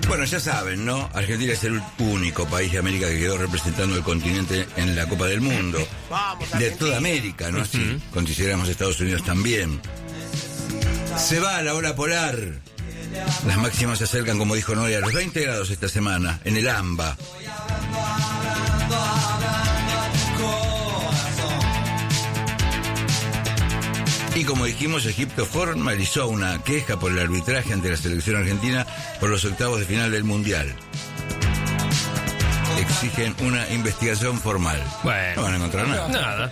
Bueno, ya saben, ¿no? Argentina es el único país de América que quedó representando el continente en la Copa del Mundo. Vamos, De toda América, ¿no? Si consideramos Estados Unidos también. Se va a la ola polar. Las máximas se acercan, como dijo Noé, a los 20 grados esta semana, en el AMBA. Y como dijimos, Egipto formalizó una queja por el arbitraje ante la selección argentina por los octavos de final del Mundial. Exigen una investigación formal. Bueno. No van a encontrar nada. Nada.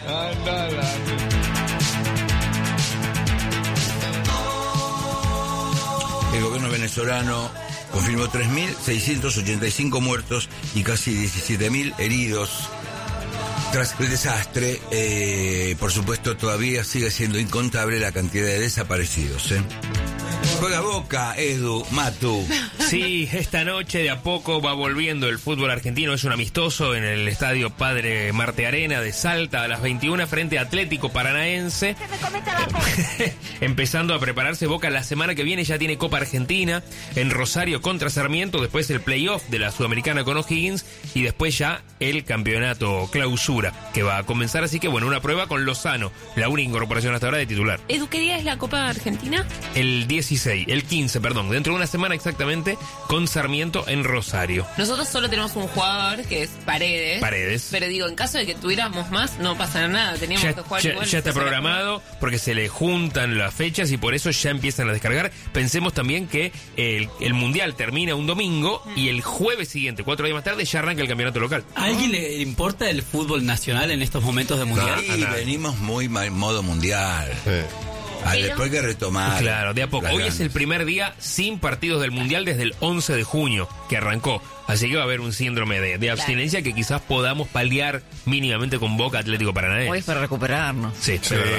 El gobierno venezolano confirmó 3.685 muertos y casi 17.000 heridos. Tras el desastre, por supuesto, todavía sigue siendo incontable la cantidad de desaparecidos. Juega Boca, Edu, Matu. Sí, esta noche de a poco va volviendo el fútbol argentino. Es un amistoso en el estadio Padre Marte Arena de Salta a las 21 frente a Atlético Paranaense. Empezando a prepararse Boca la semana que viene. Ya tiene Copa Argentina en Rosario contra Sarmiento. Después el playoff de la Sudamericana con O'Higgins. Y después ya el campeonato clausura que va a comenzar. Así que bueno, una prueba con Lozano, la única incorporación hasta ahora de titular. Edu, ¿qué día es la Copa Argentina? El 15, dentro de una semana exactamente, con Sarmiento en Rosario. Nosotros solo tenemos un jugador que es Paredes. Pero digo, en caso de que tuviéramos más, no pasa nada. Teníamos que jugar igual. Ya está programado porque se le juntan las fechas y por eso ya empiezan a descargar. Pensemos también que el Mundial termina un domingo y el jueves siguiente, 4 días más tarde, ya arranca el campeonato local. ¿A alguien le importa el fútbol nacional en estos momentos de Mundial? Sí, venimos muy en modo mundial. Sí. Después hay que retomar. Claro, de a poco. Hoy es el primer día sin partidos del Mundial desde el 11 de junio que arrancó. Así que va a haber un síndrome de abstinencia que quizás podamos paliar mínimamente con Boca Atlético Paranaense. Hoy es para recuperarnos. Sí.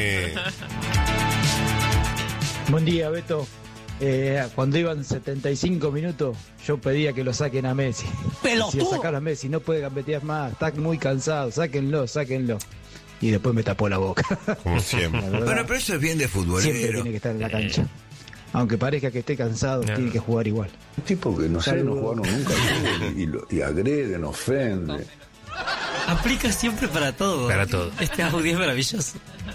Buen día, Beto. Cuando iban 75 minutos, yo pedía que lo saquen a Messi. ¡Pelotudo! Si sacar a Messi, no puede gambetear más, está muy cansado, sáquenlo. Y después me tapó la boca. Como siempre. Bueno, pero eso es bien de futbolero. Siempre tiene que estar en la cancha. Aunque parezca que esté cansado, tiene que jugar igual. Un tipo que no sabe, no jugaron nunca y agreden, ofende. Aplica siempre para todo. Para todo. Este audio es maravilloso.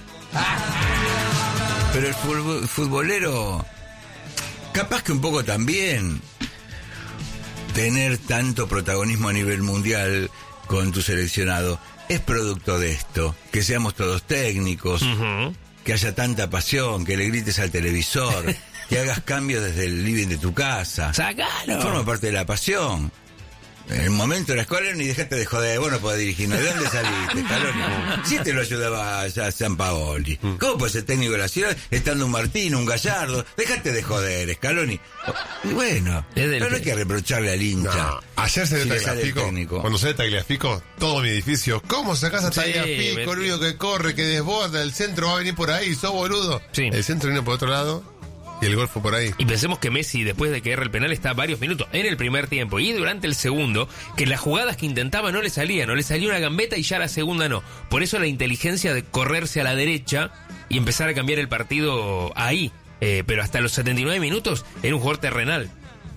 Pero el futbolero, capaz que un poco también, tener tanto protagonismo a nivel mundial con tu seleccionado, es producto de esto, que seamos todos técnicos, que haya tanta pasión, que le grites al televisor, que hagas cambios desde el living de tu casa. ¡Sácalo! Forma parte de la pasión. En el momento de la escuela ni dejate de joder, vos no podés dirigir, ¿de dónde saliste, Scaloni? Si te lo ayudaba ya Sampaoli. ¿Cómo puede ser técnico de la ciudad estando un Martín, un Gallardo? Dejate de joder, Scaloni. Y bueno, pero no hay que reprocharle al hincha. No. Ayer se dio Tagliafico. Cuando sale Tagliafico, todo mi edificio. ¿Cómo sacás a Tagliafico? El único que corre, que desborda, el centro va a venir por ahí, sos boludo. Sí. El centro viene por otro lado. Y el gol fue por ahí. Y pensemos que Messi, después de que erra el penal, está varios minutos en el primer tiempo y durante el segundo, que las jugadas que intentaba no le salía una gambeta y ya la segunda no. Por eso la inteligencia de correrse a la derecha y empezar a cambiar el partido ahí. Pero hasta los 79 minutos era un jugador terrenal.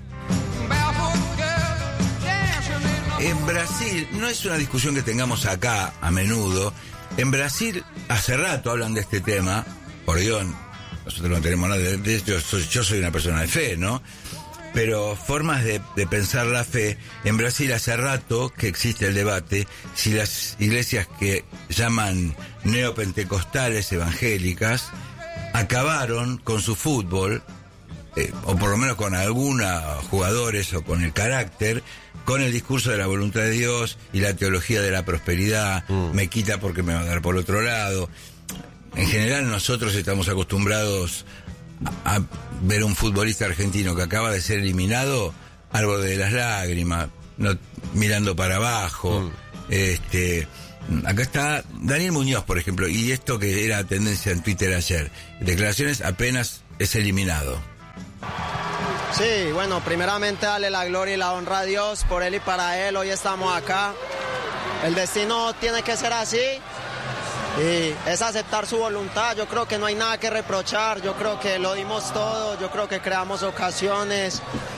En Brasil, no es una discusión que tengamos acá a menudo. En Brasil, hace rato hablan de este tema, por Dios. Nosotros no tenemos nada de esto, yo soy una persona de fe, ¿no? Pero formas de pensar la fe, en Brasil hace rato que existe el debate si las iglesias que llaman neopentecostales evangélicas acabaron con su fútbol, o por lo menos con algunos jugadores o con el carácter, con el discurso de la voluntad de Dios y la teología de la prosperidad, me quita porque me va a dar por otro lado. En general nosotros estamos acostumbrados a ver un futbolista argentino que acaba de ser eliminado al borde de las lágrimas, no, mirando para abajo. Acá está Daniel Muñoz, por ejemplo, y esto que era tendencia en Twitter ayer. Declaraciones apenas es eliminado. Sí, bueno, primeramente darle la gloria y la honra a Dios por él y para él. Hoy estamos acá. El destino tiene que ser así. Y es aceptar su voluntad. Yo creo que no hay nada que reprochar, yo creo que lo dimos todo, yo creo que creamos ocasiones,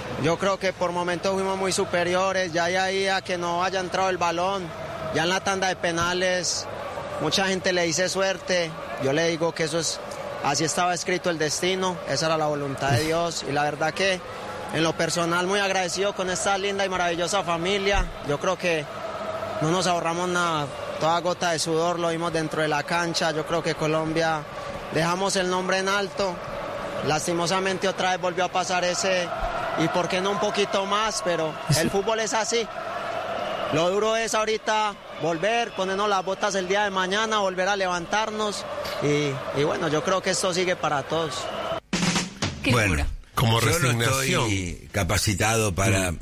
Yo creo que por momentos fuimos muy superiores, ya ahí a que no haya entrado el balón, ya en la tanda de penales, mucha gente le dice suerte, yo le digo que así estaba escrito el destino, esa era la voluntad de Dios, y la verdad que en lo personal muy agradecido con esta linda y maravillosa familia, yo creo que no nos ahorramos nada, toda gota de sudor lo vimos dentro de la cancha, yo creo que Colombia dejamos el nombre en alto, lastimosamente otra vez volvió a pasar ese, y por qué no un poquito más, pero el fútbol es así. Lo duro es ahorita volver, ponernos las botas el día de mañana, volver a levantarnos y bueno, yo creo que esto sigue para todos. Qué bueno, dura. Como yo resignación. no estoy capacitado para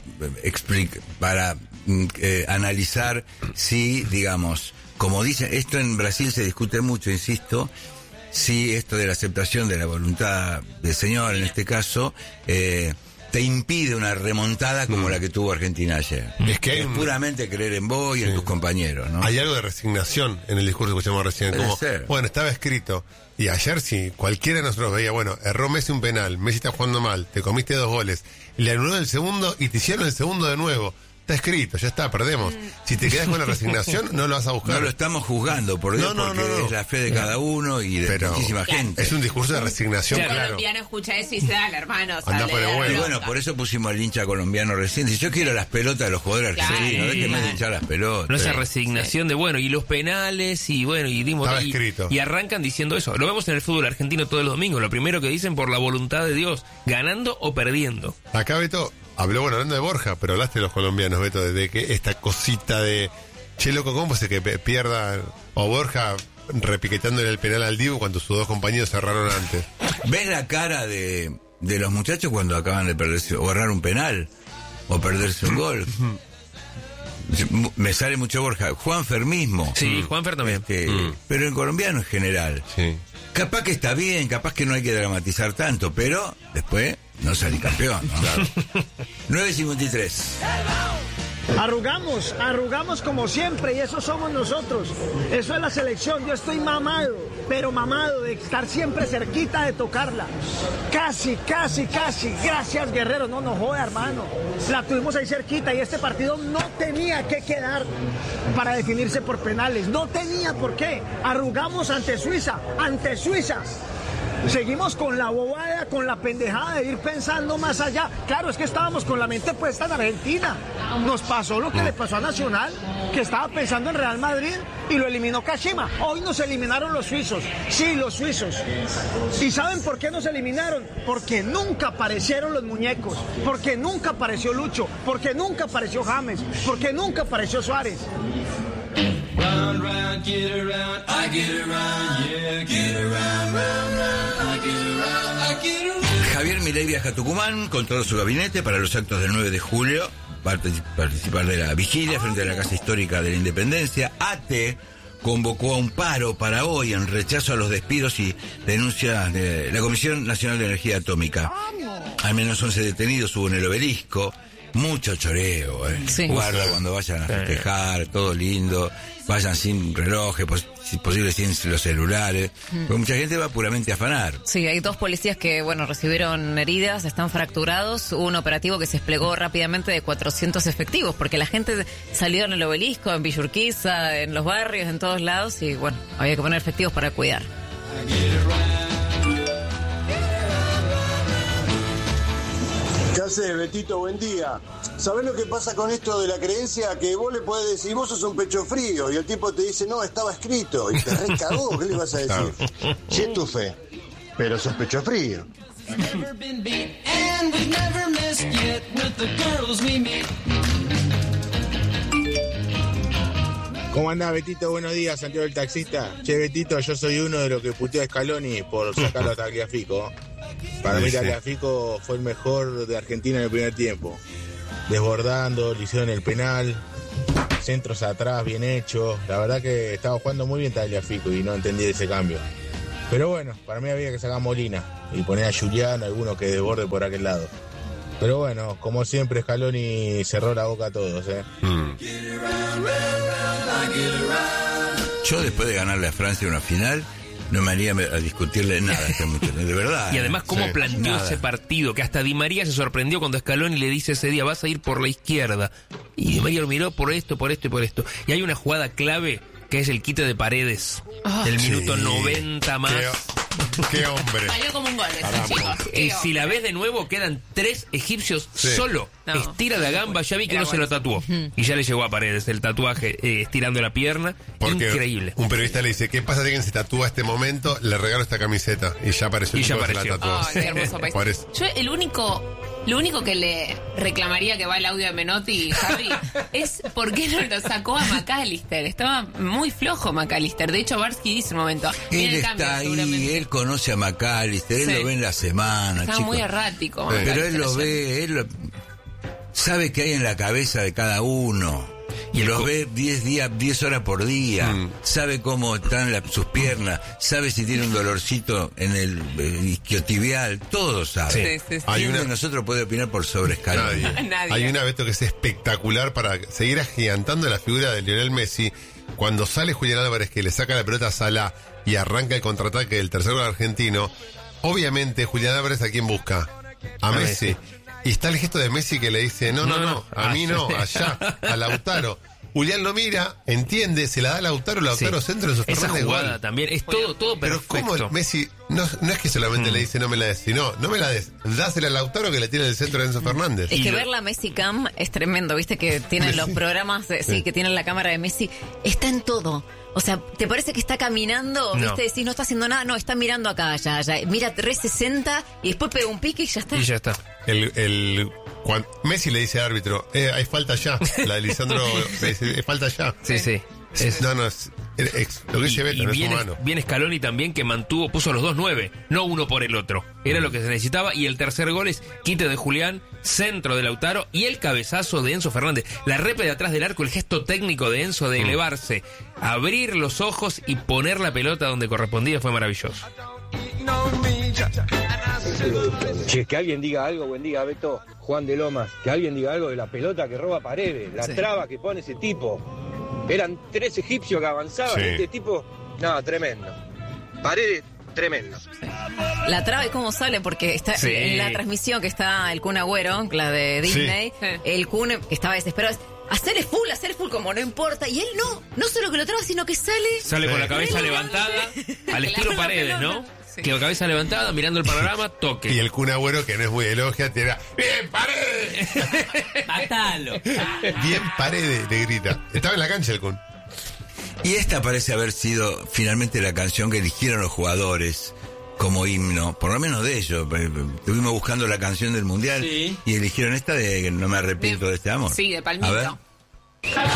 analizar si, digamos, como dice, esto en Brasil se discute mucho, insisto, si esto de la aceptación de la voluntad del Señor, en este caso, te impide una remontada como la que tuvo Argentina ayer. Es que hay puramente creer en vos y en tus compañeros, ¿no? Hay algo de resignación en el discurso que escuchamos recién. Puede Como, ser. bueno, estaba escrito. Y ayer si cualquiera de nosotros veía, bueno, erró Messi un penal, Messi está jugando mal, te comiste 2 goles, le anuló el segundo y te hicieron el segundo de nuevo. Está escrito, ya está, perdemos. Si te quedas con la resignación, no lo vas a buscar. No lo estamos juzgando, por Dios, porque es la fe de cada uno y de muchísima gente. Es un discurso de resignación, El claro. colombiano escucha eso y se da, hermano. Andá por el Y bueno, por eso pusimos al hincha colombiano recién. Si yo quiero las pelotas de los jugadores argentinos, déjenme de hinchar las pelotas. No, esa resignación de, bueno, y los penales, y bueno, y dimos... Estaba escrito. Y arrancan diciendo eso. Lo vemos en el fútbol argentino todos los domingos. Lo primero que dicen, por la voluntad de Dios, ganando o perdiendo. Acá, Beto, hablando de Borja, pero hablaste de los colombianos, Beto, de que esta cosita de, che, loco, ¿cómo puede ser que pierda, o Borja repiquetándole el penal al Dibu cuando sus 2 compañeros cerraron antes? ¿Ves la cara de los muchachos cuando acaban de perderse, o errar un penal, o perderse un gol? Me sale mucho Borja. Juanfer mismo. Sí, Juanfer también. Pero en colombiano en general. Sí. Capaz que está bien, capaz que no hay que dramatizar tanto, pero después no salí campeón, ¿no? Claro. 9:53. Arrugamos como siempre y eso somos nosotros. Eso es la selección. Yo estoy mamado, pero mamado de estar siempre cerquita de tocarla. Casi. Gracias, guerreros. No nos joda, hermano. La tuvimos ahí cerquita y este partido no tenía que quedar para definirse por penales. No tenía por qué. Arrugamos ante Suiza. Seguimos con la bobada, con la pendejada de ir pensando más allá. Claro, es que estábamos con la mente puesta en Argentina. Nos pasó lo que le pasó a Nacional, que estaba pensando en Real Madrid y lo eliminó Kashima. Hoy nos eliminaron los suizos. Sí, los suizos. ¿Y saben por qué nos eliminaron? Porque nunca aparecieron los muñecos, porque nunca apareció Lucho, porque nunca apareció James, porque nunca apareció Suárez. Round, round, get around, I get around, yeah, get around, round, round, I get around, I get around. Javier Milei viaja a Tucumán con todo su gabinete para los actos del 9 de julio, participar de la vigilia frente a la Casa Histórica de la Independencia. ATE convocó a un paro para hoy en rechazo a los despidos y denuncias de la Comisión Nacional de Energía Atómica. Al menos 11 detenidos hubo en el Obelisco. Mucho choreo, Sí. Guarda cuando vayan a festejar, todo lindo. Vayan sin relojes, si posible sin los celulares. Porque mucha gente va puramente a afanar. Sí, hay 2 policías que, recibieron heridas, están fracturados. Hubo un operativo que se desplegó rápidamente de 400 efectivos, porque la gente salió en el Obelisco, en Villa Urquiza, en los barrios, en todos lados, y había que poner efectivos para cuidar. ¿Qué haces, Betito? Buen día. ¿Sabés lo que pasa con esto de la creencia? Que vos le podés decir, vos sos un pecho frío, y el tipo te dice, no, estaba escrito, y te recagó, ¿qué le vas a decir? Sí es tu fe, pero sos pecho frío. ¿Cómo andás, Betito? Buenos días, Santiago el taxista. Che, Betito, yo soy uno de los que puteó a Scaloni por sacarlo a Tagliafico. Para mí Tagliafico fue el mejor de Argentina en el primer tiempo. Desbordando, le hicieron el penal, centros atrás, bien hechos. La verdad que estaba jugando muy bien Tagliafico y no entendí ese cambio. Pero bueno, para mí había que sacar a Molina y poner a Julián, alguno que desborde por aquel lado. Pero bueno, como siempre, Scaloni cerró la boca a todos, Yo, después de ganarle a Francia una final, no me haría a discutirle nada a este muchacho, de verdad. Y además cómo planteó nada. ese partido, que hasta Di María se sorprendió cuando Scaloni le dice ese día, vas a ir por la izquierda. Y Di María lo miró por esto, por esto y por esto. Y hay una jugada clave que es el quite de Paredes, del minuto 90 más. Qué hombre. Salió como un gol ese chico. Si la ves de nuevo, quedan 3 egipcios solo. No. Estira la gamba, ya vi que Era no se lo tatuó. Y ya le llegó a Paredes el tatuaje estirando la pierna. Porque increíble. un periodista le dice, ¿qué pasa si alguien se tatúa este momento? Le regalo esta camiseta. Y ya apareció el tipo que se la tatuó. Ay, qué hermoso país. Por eso. Yo lo único que le reclamaría que va el audio de Menotti, Harry, es por qué no lo sacó a McAllister. Estaba muy flojo McAllister. De hecho, Barsky dice un momento. Él viene el está cambio, ahí, seguramente. él conoce a McAllister, él Sí. lo ve en la semana, Está chicos. muy errático. Pero McAllister él lo ayer. ve, sabe qué hay en la cabeza de cada uno. Y los ve 10 horas por día. Sabe cómo están sus piernas. Sabe si tiene un dolorcito en el isquiotibial. Todo sabe. Sí. ¿Quién de nosotros puede opinar por sobre Scaloni? Nadie. Hay una, Beto, que es espectacular para seguir agigantando la figura de Lionel Messi. Cuando sale Julián Álvarez, que le saca la pelota a Salah y arranca el contraataque del tercer gol argentino, obviamente Julián Álvarez, ¿a quién busca? A Messi. Y está el gesto de Messi que le dice, no, a mí no, allá, a Lautaro. Julián lo mira, entiende, se la da a Lautaro centro en su Esa Fernández, jugada gol. también es todo Pero perfecto. cómo el Messi no es que solamente le dice no me la des, sino no me la des, dásela a Lautaro que le tiene el centro de Enzo Fernández. Es que ver la Messi Cam es tremendo, viste que tienen los programas, que tienen la cámara de Messi, está en todo. O sea, ¿te parece que está caminando? No. ¿Viste? Decís, no está haciendo nada. No, está mirando acá, ya. Mira 360 y después pega un pique y ya está. Y ya está. Messi le dice al árbitro, hay falta ya. La de Lisandro le dice, hay falta ya. Sí. No, lo que dice Beto, no es humano. Viene Scaloni también, que puso los 2 9, no uno por el otro. Era lo que se necesitaba. Y el tercer gol es quite de Julián, centro de Lautaro y el cabezazo de Enzo Fernández. La repe de atrás del arco, el gesto técnico de Enzo de elevarse, abrir los ojos y poner la pelota donde correspondía fue maravilloso. Che, que alguien diga algo, buen día, Beto, Juan de Lomas, que alguien diga algo de la pelota que roba Paredes, la traba que pone ese tipo. Eran 3 egipcios que avanzaban, Sí. este tipo, no, tremendo. Paredes, tremendo. La traba y cómo sale, porque está Sí. en la transmisión que está el Kun Agüero, la de Disney, el Kun que estaba desesperado. Hacerle full, como no importa. Y él no solo que lo traba, sino que sale Con la cabeza levantada, al estilo Paredes, ¿no? Que la cabeza levantada, mirando el panorama, toque. Y el Kun Agüero, que no es muy elogia, te era, ¡bien, Paredes! Matalo. Bien, Paredes, le grita. Estaba en la cancha el Kun. Y esta parece haber sido finalmente la canción que eligieron los jugadores como himno, por lo menos de ellos. Estuvimos buscando la canción del Mundial y eligieron esta de No me arrepiento de este amor. Sí, de A ver. Palmito.